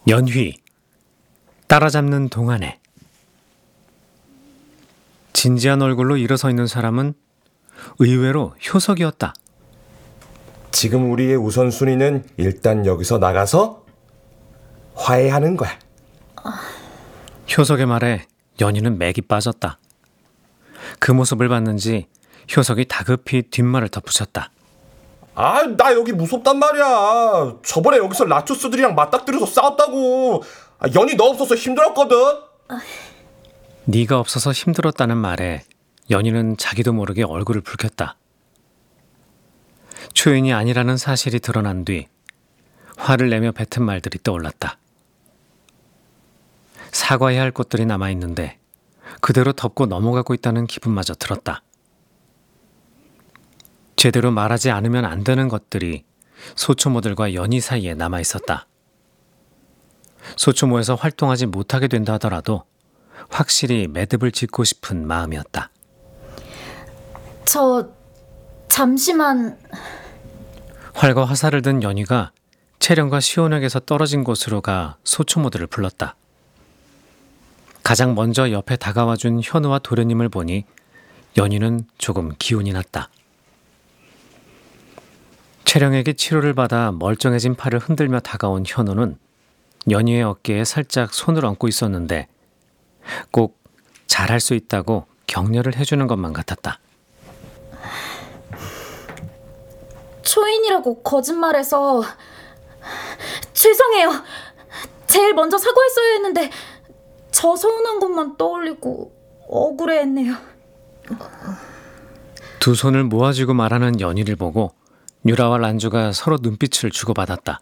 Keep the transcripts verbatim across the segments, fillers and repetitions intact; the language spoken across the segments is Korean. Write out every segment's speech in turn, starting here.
연휘, 따라잡는 동안에. 진지한 얼굴로 일어서 있는 사람은 의외로 효석이었다. 지금 우리의 우선순위는 일단 여기서 나가서 화해하는 거야. 효석의 말에 연희는 맥이 빠졌다. 그 모습을 봤는지 효석이 다급히 뒷말을 덧붙였다. 아, 나 여기 무섭단 말이야. 저번에 여기서 라초스들이랑 맞닥뜨려서 싸웠다고. 아, 연희 너 없어서 힘들었거든. 네가 없어서 힘들었다는 말에 연희는 자기도 모르게 얼굴을 붉혔다. 초인이 아니라는 사실이 드러난 뒤 화를 내며 뱉은 말들이 떠올랐다. 사과해야 할 것들이 남아있는데 그대로 덮고 넘어가고 있다는 기분마저 들었다. 제대로 말하지 않으면 안 되는 것들이 소초모들과 연희 사이에 남아있었다. 소초모에서 활동하지 못하게 된다 하더라도 확실히 매듭을 짓고 싶은 마음이었다. 저... 잠시만... 활과 화살을 든 연희가 채령과 시온에게서 떨어진 곳으로 가 소초모들을 불렀다. 가장 먼저 옆에 다가와준 현우와 도련님을 보니 연희는 조금 기운이 났다. 채령에게 치료를 받아 멀쩡해진 팔을 흔들며 다가온 현우는 연희의 어깨에 살짝 손을 얹고 있었는데 꼭 잘할 수 있다고 격려를 해주는 것만 같았다. 초인이라고 거짓말해서 죄송해요. 제일 먼저 사과했어야 했는데 저 서운한 것만 떠올리고 억울해했네요. 두 손을 모아쥐고 말하는 연희를 보고 유라와 란주가 서로 눈빛을 주고받았다.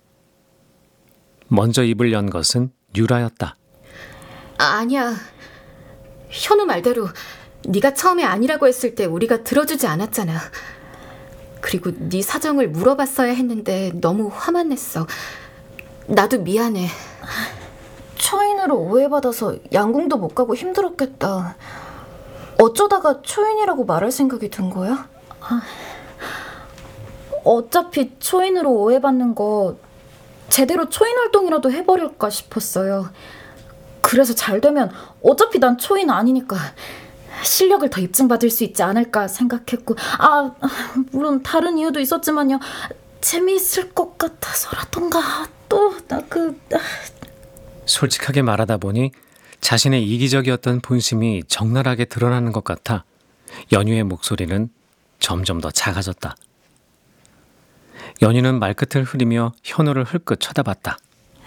먼저 입을 연 것은 유라였다. 아니야. 현우 말대로 네가 처음에 아니라고 했을 때 우리가 들어주지 않았잖아. 그리고 네 사정을 물어봤어야 했는데 너무 화만 냈어. 나도 미안해. 초인으로 오해받아서 양궁도 못 가고 힘들었겠다. 어쩌다가 초인이라고 말할 생각이 든 거야? 어차피 초인으로 오해받는 거 제대로 초인 활동이라도 해버릴까 싶었어요. 그래서 잘 되면 어차피 난 초인 아니니까 실력을 더 입증받을 수 있지 않을까 생각했고, 아 물론 다른 이유도 있었지만요. 재미있을 것 같아서라던가 또 나 그... 솔직하게 말하다 보니 자신의 이기적이었던 본심이 적나라하게 드러나는 것 같아 연희의 목소리는 점점 더 작아졌다. 연희는 말끝을 흐리며 현우를 흘끗 쳐다봤다.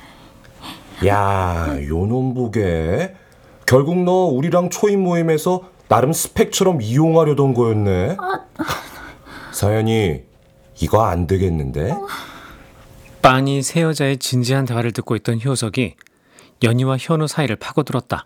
야, 요놈 보게. 결국 너 우리랑 초인 모임에서 나름 스펙처럼 이용하려던 거였네. 서연이 이거 안 되겠는데? 빤히 세 여자의 진지한 대화를 듣고 있던 효석이 연희와 현우 사이를 파고들었다.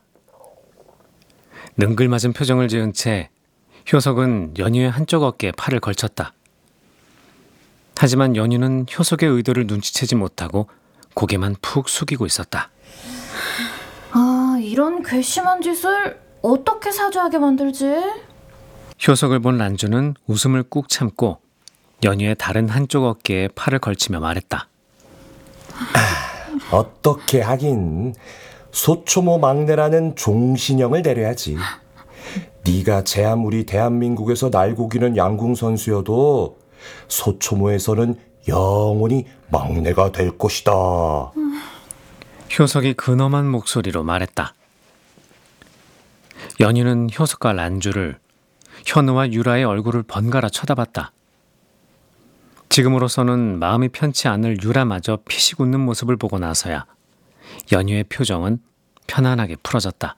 능글맞은 표정을 지은 채 효석은 연희의 한쪽 어깨에 팔을 걸쳤다. 하지만 연희는 효석의 의도를 눈치채지 못하고 고개만 푹 숙이고 있었다. 아, 이런 괘씸한 짓을 어떻게 사주하게 만들지? 효석을 본 란주는 웃음을 꾹 참고 연희의 다른 한쪽 어깨에 팔을 걸치며 말했다. 아, 어떻게 하긴. 소초모 막내라는 종신형을 내려야지. 네가 제 아무리 대한민국에서 날고기는 양궁 선수여도 소초모에서는 영원히 막내가 될 것이다. 효석이 근엄한 목소리로 말했다. 연희는 효석과 란주를, 현우와 유라의 얼굴을 번갈아 쳐다봤다. 지금으로서는 마음이 편치 않을 유라마저 피식 웃는 모습을 보고 나서야 연희의 표정은 편안하게 풀어졌다.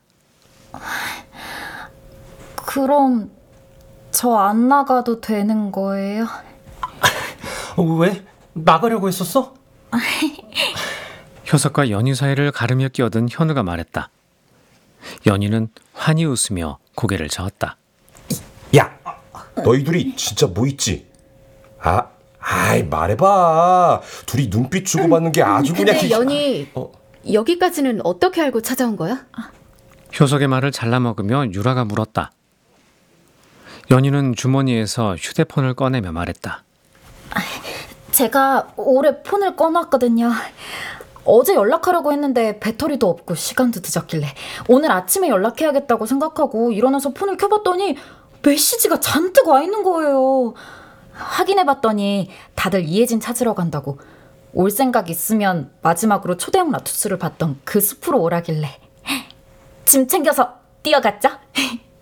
그럼 저 안 나가도 되는 거예요? 왜? 나가려고 했었어? 효석과 연희 사이를 가르며 끼어든 현우가 말했다. 연희는 환히 웃으며 고개를 저었다. 야, 너희 둘이 진짜 뭐 있지? 아, 아이 말해봐. 둘이 눈빛 주고받는 게 아주 그냥... 근데 연희, 어? 여기까지는 어떻게 알고 찾아온 거야? 효석의 말을 잘라먹으며 유라가 물었다. 연희는 주머니에서 휴대폰을 꺼내며 말했다. 제가 올해 폰을 꺼놨거든요. 어제 연락하려고 했는데 배터리도 없고 시간도 늦었길래 오늘 아침에 연락해야겠다고 생각하고 일어나서 폰을 켜봤더니 메시지가 잔뜩 와 있는 거예요. 확인해봤더니 다들 이혜진 찾으러 간다고 올 생각 있으면 마지막으로 초대형 라투스를 봤던 그 숲으로 오라길래 짐 챙겨서 뛰어갔죠?